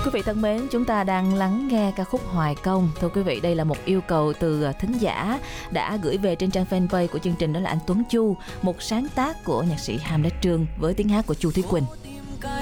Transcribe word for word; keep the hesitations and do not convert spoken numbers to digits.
Quý vị thân mến, chúng ta đang lắng nghe ca khúc Hoài Công. Thưa quý vị, đây là một yêu cầu từ thính giả đã gửi về trên trang fanpage của chương trình, đó là anh Tuấn Chu, một sáng tác của nhạc sĩ Hamlet Trương với tiếng hát của Chu Thúy Quỳnh.